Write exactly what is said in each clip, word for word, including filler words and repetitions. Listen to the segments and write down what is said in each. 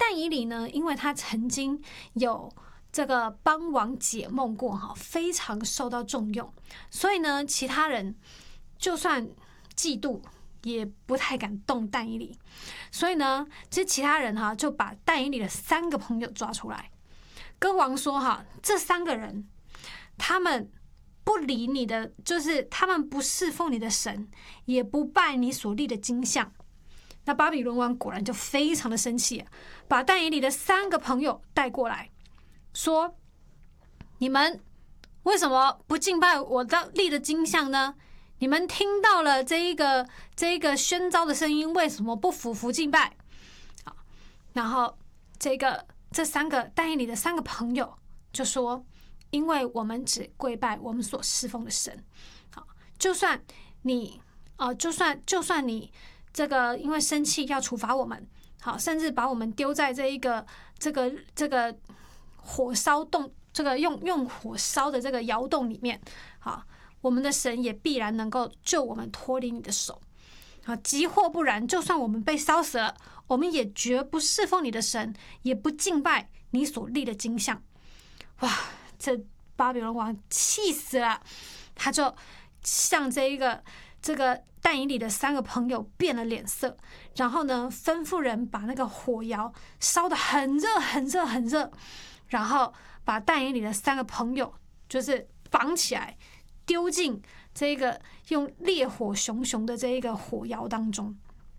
但以理呢，因为他曾经有这个帮王解梦过哈，非常受到重用，所以呢，其他人就算嫉妒，也不太敢动但以理。所以呢，这其他人哈就把但以理的三个朋友抓出来，跟王说哈，这三个人他们不理你的，就是他们不侍奉你的神，也不拜你所立的金像。那巴比伦王果然就非常的生气，把但以理的三个朋友带过来，说：你们为什么不敬拜我的立的金像呢？你们听到了这一个这一个宣召的声音，为什么不俯伏敬拜？好，然后这个这三个但以理的三个朋友就说：因为我们只跪拜我们所侍奉的神。好，就算你呃，就算就算你这个因为生气要处罚我们，好，甚至把我们丢在这一个这个这个火烧洞，这个用用火烧的这个窑洞里面，好，我们的神也必然能够救我们脱离你的手。啊，即或不然，就算我们被烧死了，我们也绝不侍奉你的神，也不敬拜你所立的金像。哇！这巴比伦王气死了，他就向这一个这个但以理的三个朋友变了脸色，然后呢，吩咐人把那个火窑烧得很热很热很热，然后把但以理的三个朋友就是绑起来，丢进这个用烈火熊熊的这一个火窑当中。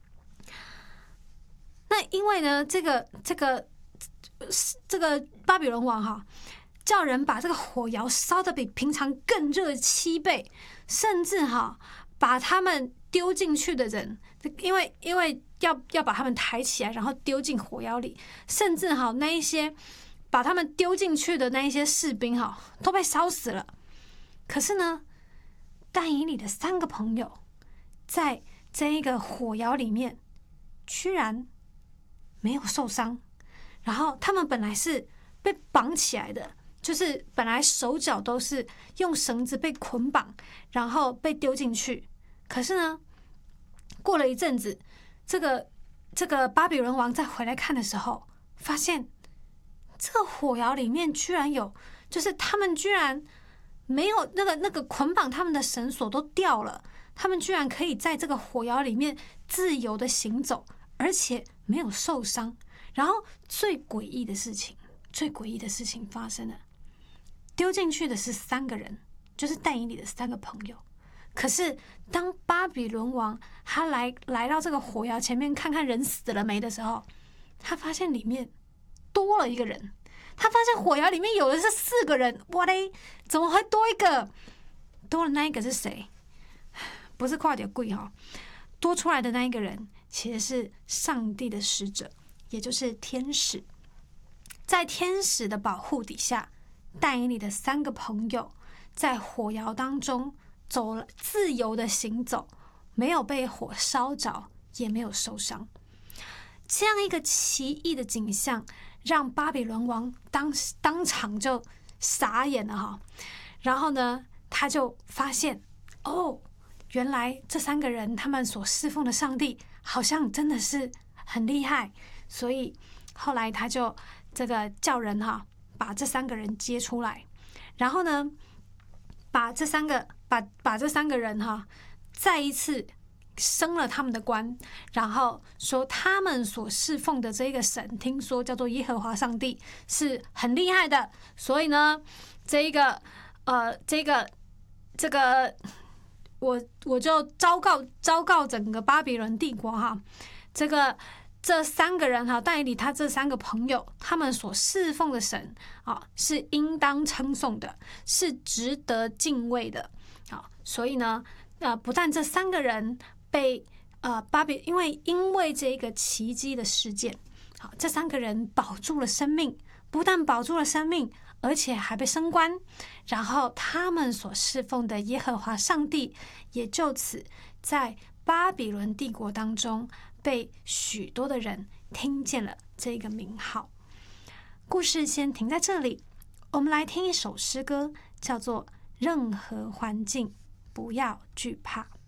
那因为呢，这个这个这个巴比伦王哈，叫人把这个火窑烧得比平常更热七倍，甚至哈把他们丢进去的人，因为因为要要把他们抬起来，然后丢进火窑里，甚至哈那一些把他们丢进去的那一些士兵哈都被烧死了。可是呢，但以理的三个朋友在这一个火窑里面居然没有受伤，然后他们本来是被绑起来的，就是本来手脚都是用绳子被捆绑，然后被丢进去。可是呢，过了一阵子，这个这个巴比伦王再回来看的时候，发现这个火窑里面居然有，就是他们居然没有那个那个捆绑他们的绳索都掉了，他们居然可以在这个火窑里面自由的行走，而且没有受伤。然后最诡异的事情，最诡异的事情发生了，丢进去的是三个人，就是但以理的三个朋友。可是当巴比伦王他来来到这个火窑前面看看人死了没的时候，他发现里面多了一个人。他发现火窑里面有的是四个人，哇嘞，怎么会多一个？多了那一个是谁？不是跨点贵哈，多出来的那一个人其实是上帝的使者，也就是天使。在天使的保护底下，但以理的三个朋友在火窑当中走了，自由的行走，没有被火烧着，也没有受伤。这样一个奇异的景象，让巴比伦王当当场就傻眼了哈。然后呢，他就发现，哦，原来这三个人他们所侍奉的上帝好像真的是很厉害，所以后来他就这个叫人哈，把这三个人接出来，然后呢，把这三个把把这三个人哈，再一次升了他们的官，然后说他们所侍奉的这个神，听说叫做耶和华上帝，是很厉害的，所以呢，这一个呃，这个这个，我我就昭告昭告整个巴比伦帝国哈，这个这三个人哈，但以理他这三个朋友，他们所侍奉的神啊，是应当称颂的，是值得敬畏的。好，所以呢，呃，不但这三个人被呃巴比，因为因为这个奇迹的事件，好，这三个人保住了生命，不但保住了生命，而且还被升官，然后他们所侍奉的耶和华上帝也就此在巴比伦帝国当中被许多的人听见了这个名号。故事先停在这里，我们来听一首诗歌，叫做《任何环境不要惧怕》。